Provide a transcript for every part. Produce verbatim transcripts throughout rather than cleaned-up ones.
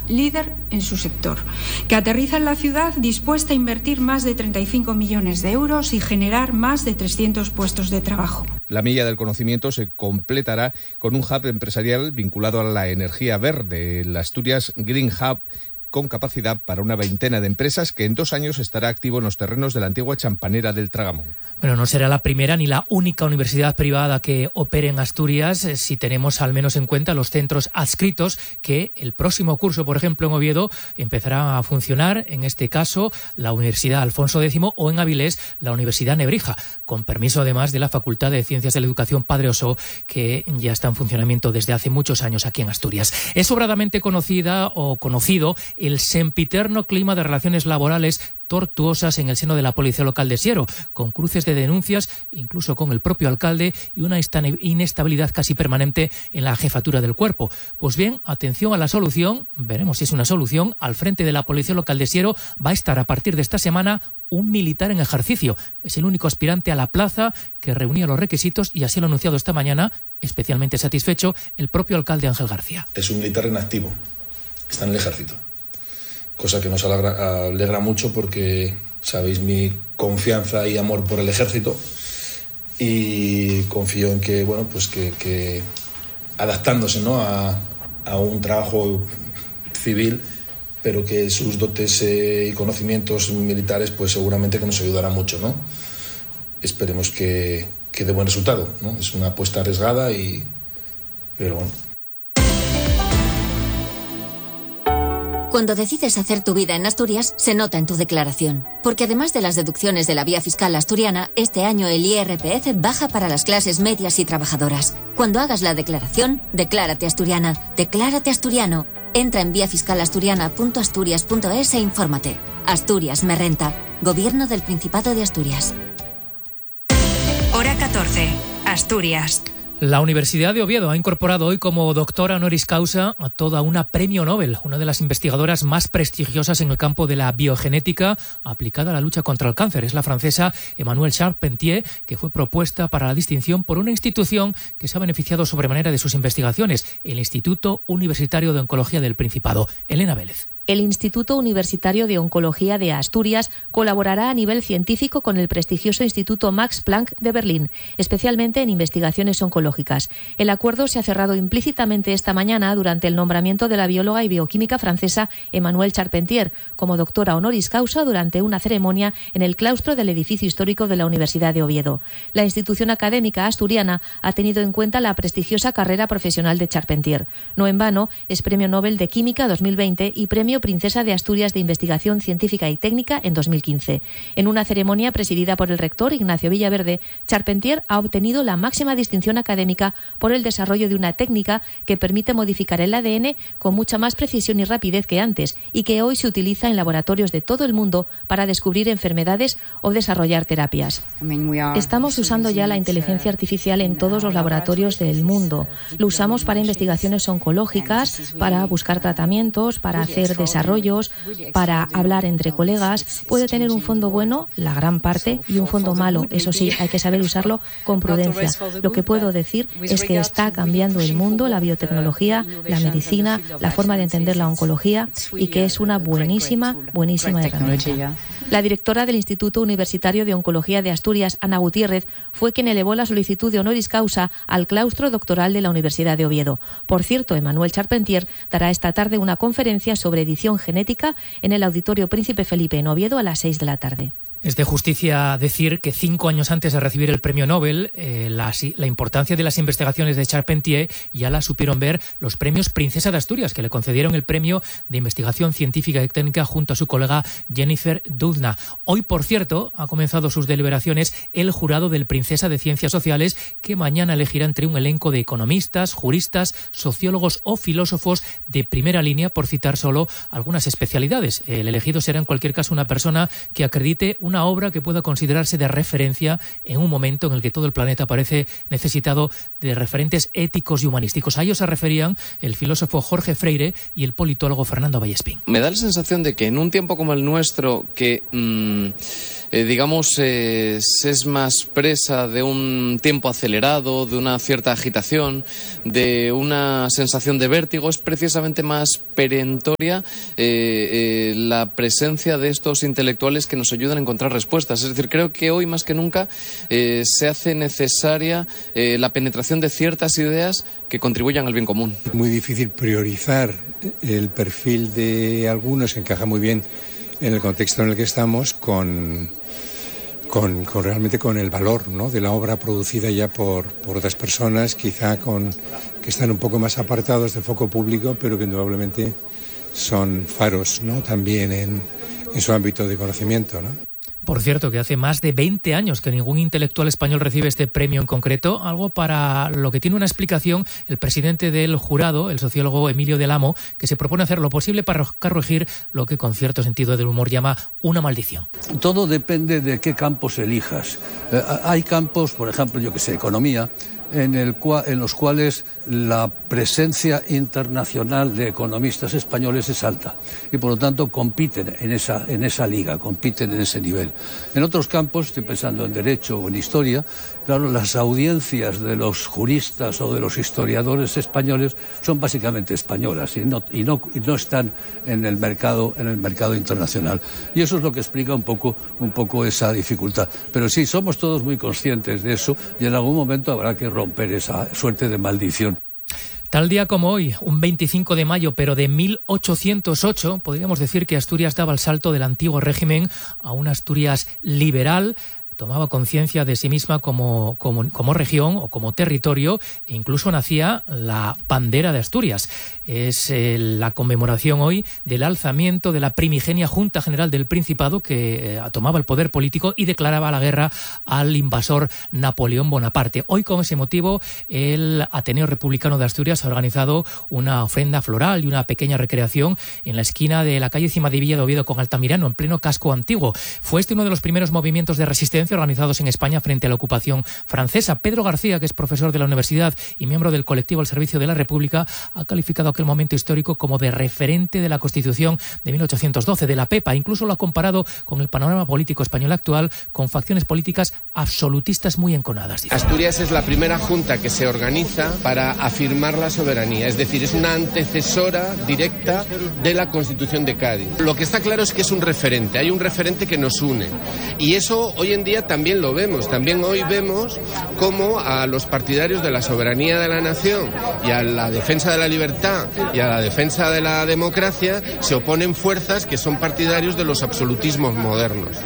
líder en su sector, que aterriza en la ciudad dispuesta a invertir más de treinta y cinco millones de euros y generar más de trescientos puestos de trabajo. La milla del conocimiento se completará con un hub empresarial vinculado a la energía verde, el Asturias Green Hub, con capacidad para una veintena de empresas, que en dos años estará activo en los terrenos de la antigua champanera del Tragamón. Bueno, no será la primera ni la única universidad privada que opere en Asturias, eh, si tenemos al menos en cuenta los centros adscritos, que el próximo curso, por ejemplo, en Oviedo, empezará a funcionar, en este caso, la Universidad Alfonso X, o en Avilés, la Universidad Nebrija, con permiso además de la Facultad de Ciencias de la Educación Padre Ossó, que ya está en funcionamiento desde hace muchos años aquí en Asturias. Es sobradamente conocida o conocido el sempiterno clima de relaciones laborales tortuosas en el seno de la Policía Local de Siero, con cruces de denuncias, incluso con el propio alcalde, y una inestabilidad casi permanente en la jefatura del cuerpo. Pues bien, atención a la solución, veremos si es una solución. Al frente de la Policía Local de Siero va a estar a partir de esta semana un militar en ejercicio. Es el único aspirante a la plaza que reunía los requisitos, y así lo ha anunciado esta mañana, especialmente satisfecho, el propio alcalde Ángel García. Es un militar en activo, está en el ejército. Cosa que nos alegra, alegra mucho, porque sabéis mi confianza y amor por el ejército, y confío en que, bueno, pues que, que adaptándose, ¿no?, a, a un trabajo civil, pero que sus dotes eh, y conocimientos militares, pues seguramente que nos ayudará mucho, ¿no? Esperemos que, que dé buen resultado, ¿no? Es una apuesta arriesgada, y pero bueno. Cuando decides hacer tu vida en Asturias, se nota en tu declaración. Porque además de las deducciones de la vía fiscal asturiana, este año el I R P F baja para las clases medias y trabajadoras. Cuando hagas la declaración, declárate asturiana, declárate asturiano. Entra en vía fiscal asturiana punto asturias punto es e infórmate. Asturias me renta. Gobierno del Principado de Asturias. Hora catorce. Asturias. La Universidad de Oviedo ha incorporado hoy como doctora honoris causa a toda una premio Nobel, una de las investigadoras más prestigiosas en el campo de la biogenética aplicada a la lucha contra el cáncer. Es la francesa Emmanuelle Charpentier, que fue propuesta para la distinción por una institución que se ha beneficiado sobremanera de sus investigaciones, el Instituto Universitario de Oncología del Principado. Elena Vélez. El Instituto Universitario de Oncología de Asturias colaborará a nivel científico con el prestigioso Instituto Max Planck de Berlín, especialmente en investigaciones oncológicas. El acuerdo se ha cerrado implícitamente esta mañana durante el nombramiento de la bióloga y bioquímica francesa Emmanuelle Charpentier como doctora honoris causa durante una ceremonia en el claustro del edificio histórico de la Universidad de Oviedo. La institución académica asturiana ha tenido en cuenta la prestigiosa carrera profesional de Charpentier. No en vano, es Premio Nobel de Química dos mil veinte y Premio Princesa de Asturias de Investigación Científica y Técnica en dos mil quince. En una ceremonia presidida por el rector Ignacio Villaverde, Charpentier ha obtenido la máxima distinción académica por el desarrollo de una técnica que permite modificar el A D N con mucha más precisión y rapidez que antes, y que hoy se utiliza en laboratorios de todo el mundo para descubrir enfermedades o desarrollar terapias. Estamos usando ya la inteligencia artificial en todos los laboratorios del mundo. Lo usamos para investigaciones oncológicas, para buscar tratamientos, para hacer desarrollos, para hablar entre colegas. Puede tener un fondo bueno, la gran parte, y un fondo malo. Eso sí, hay que saber usarlo con prudencia. Lo que puedo decir es que está cambiando el mundo, la biotecnología, la medicina, la forma de entender la oncología, y que es una buenísima, buenísima herramienta. La directora del Instituto Universitario de Oncología de Asturias, Ana Gutiérrez, fue quien elevó la solicitud de honoris causa al claustro doctoral de la Universidad de Oviedo. Por cierto, Emmanuelle Charpentier dará esta tarde una conferencia sobre edición genética en el Auditorio Príncipe Felipe en Oviedo a las seis de la tarde. Es de justicia decir que cinco años antes de recibir el premio Nobel, eh, la, la importancia de las investigaciones de Charpentier ya la supieron ver los premios Princesa de Asturias, que le concedieron el premio de investigación científica y técnica junto a su colega Jennifer Doudna. Hoy, por cierto, ha comenzado sus deliberaciones el jurado del Princesa de Ciencias Sociales, que mañana elegirá entre un elenco de economistas, juristas, sociólogos o filósofos de primera línea, por citar solo algunas especialidades. El elegido será en cualquier caso una persona que acredite una obra que pueda considerarse de referencia en un momento en el que todo el planeta parece necesitado de referentes éticos y humanísticos. A ellos se referían el filósofo Jorge Freire y el politólogo Fernando Vallespín. Me da la sensación de que en un tiempo como el nuestro, que mmm, eh, digamos, eh, se es más presa de un tiempo acelerado, de una cierta agitación, de una sensación de vértigo. Es precisamente más perentoria eh, eh, la presencia de estos intelectuales que nos ayudan a encontrar respuestas. Es decir, creo que hoy más que nunca eh, se hace necesaria eh, la penetración de ciertas ideas que contribuyan al bien común. Muy difícil priorizar el perfil de algunos que encaja muy bien en el contexto en el que estamos con, con, con realmente con el valor, ¿no?, de la obra producida ya por, por otras personas, quizá con que están un poco más apartados del foco público, pero que indudablemente son faros, ¿no?, también en, en su ámbito de conocimiento, ¿no? Por cierto, que hace más de veinte años que ningún intelectual español recibe este premio en concreto, algo para lo que tiene una explicación el presidente del jurado, el sociólogo Emilio del Amo, que se propone hacer lo posible para corregir lo que con cierto sentido del humor llama una maldición. Todo depende de qué campos elijas. Eh, hay campos, por ejemplo, yo que sé, economía, en, el cual, en los cuales la presencia internacional de economistas españoles es alta y por lo tanto compiten en esa, en esa liga, compiten en ese nivel. En otros campos, estoy pensando en derecho o en historia, claro, las audiencias de los juristas o de los historiadores españoles son básicamente españolas y no, y no, y no están en el mercado, en el mercado internacional. Y eso es lo que explica un poco, un poco esa dificultad. Pero sí, somos todos muy conscientes de eso y en algún momento habrá que romper esa suerte de maldición. Tal día como hoy, un veinticinco de mayo, pero de mil ochocientos ocho, podríamos decir que Asturias daba el salto del antiguo régimen a una Asturias liberal. Tomaba conciencia de sí misma como, como, como región o como territorio e incluso nacía la bandera de Asturias. Es eh, la conmemoración hoy del alzamiento de la primigenia Junta General del Principado que eh, tomaba el poder político y declaraba la guerra al invasor Napoleón Bonaparte. Hoy, con ese motivo, el Ateneo Republicano de Asturias ha organizado una ofrenda floral y una pequeña recreación en la esquina de la calle Cimadevilla de Oviedo con Altamirano, en pleno casco antiguo. Fue este uno de los primeros movimientos de resistencia organizados en España frente a la ocupación francesa. Pedro García, que es profesor de la universidad y miembro del colectivo al servicio de la República, ha calificado aquel momento histórico como de referente de la Constitución de mil ochocientos doce, de la PEPA. Incluso lo ha comparado con el panorama político español actual, con facciones políticas absolutistas muy enconadas. Dice. Asturias es la primera junta que se organiza para afirmar la soberanía, es decir, es una antecesora directa de la Constitución de Cádiz. Lo que está claro es que es un referente, hay un referente que nos une. Y eso hoy en día también lo vemos, también hoy vemos cómo a los partidarios de la soberanía de la nación y a la defensa de la libertad y a la defensa de la democracia se oponen fuerzas que son partidarios de los absolutismos modernos.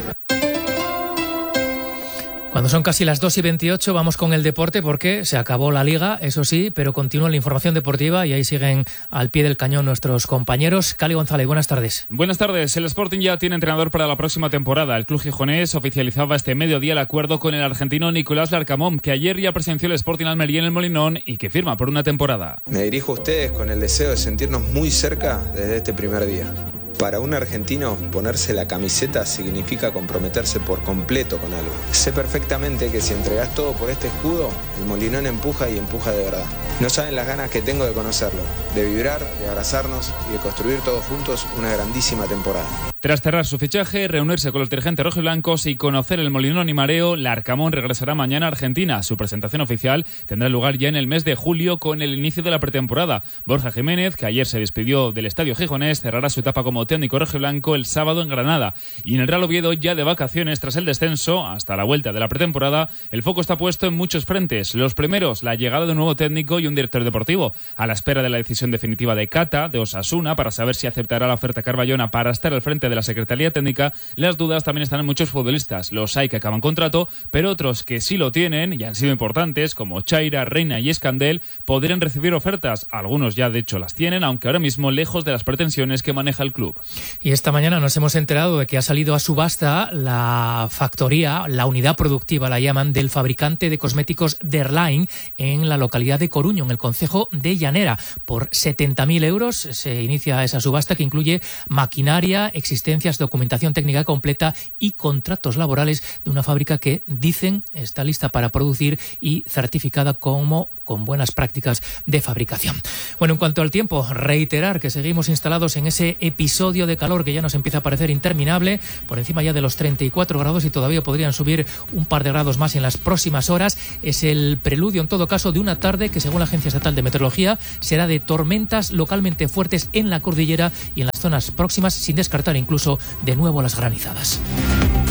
Cuando son casi las dos y veintiocho vamos con el deporte porque se acabó la Liga, eso sí, pero continúa la información deportiva y ahí siguen al pie del cañón nuestros compañeros. Cali González, buenas tardes. Buenas tardes. El Sporting ya tiene entrenador para la próxima temporada. El club gijonés oficializaba este mediodía el acuerdo con el argentino Nicolás Larcamón, que ayer ya presenció el Sporting Almería en el Molinón y que firma por una temporada. Me dirijo a ustedes con el deseo de sentirnos muy cerca desde este primer día. Para un argentino, ponerse la camiseta significa comprometerse por completo con algo. Sé perfectamente que si entregás todo por este escudo, el Molinón empuja y empuja de verdad. No saben las ganas que tengo de conocerlo, de vibrar, de abrazarnos y de construir todos juntos una grandísima temporada. Tras cerrar su fichaje, reunirse con los dirigentes rojiblancos y conocer el Molinón y mareo, Larcamón regresará mañana a Argentina. Su presentación oficial tendrá lugar ya en el mes de julio con el inicio de la pretemporada. Borja Jiménez, que ayer se despidió del estadio gijonés, cerrará su etapa como técnico rojiblanco el sábado en Granada. Y en el Real Oviedo, ya de vacaciones tras el descenso, hasta la vuelta de la pretemporada, el foco está puesto en muchos frentes. Los primeros, la llegada de un nuevo técnico y un director deportivo, a la espera de la decisión definitiva de Cata, de Osasuna, para saber si aceptará la oferta Carballona para estar al frente de la Secretaría Técnica. Las dudas también están en muchos futbolistas. Los hay que acaban contrato, pero otros que sí lo tienen y han sido importantes, como Chaira, Reina y Escandel, podrían recibir ofertas. Algunos ya de hecho las tienen, aunque ahora mismo lejos de las pretensiones que maneja el club. Y esta mañana nos hemos enterado de que ha salido a subasta la factoría, la unidad productiva la llaman, del fabricante de cosméticos Derline en la localidad de Coruño, en el concejo de Llanera. Por setenta mil euros se inicia esa subasta que incluye maquinaria, existencias, documentación técnica completa y contratos laborales de una fábrica que dicen está lista para producir y certificada como con buenas prácticas de fabricación. Bueno, en cuanto al tiempo, reiterar que seguimos instalados en ese episodio episodio de calor que ya nos empieza a parecer interminable, por encima ya de los treinta y cuatro grados, y todavía podrían subir un par de grados más en las próximas horas. Es el preludio, en todo caso, de una tarde que, según la Agencia Estatal de Meteorología, será de tormentas localmente fuertes en la cordillera y en las zonas próximas, sin descartar incluso de nuevo las granizadas.